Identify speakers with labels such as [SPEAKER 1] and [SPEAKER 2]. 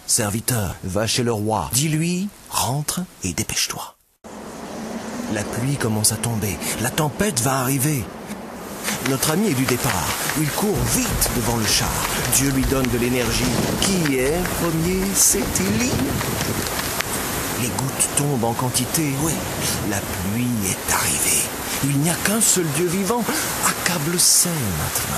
[SPEAKER 1] Serviteur, va chez le roi. Dis-lui, rentre et dépêche-toi. La pluie commence à tomber. La tempête va arriver. Notre ami est du départ. Il court vite devant le char. Dieu lui donne de l'énergie. Qui est premier? C'est Élie. Les gouttes tombent en quantité. Oui, la pluie est arrivée. Il n'y a qu'un seul Dieu vivant. Accable-le maintenant.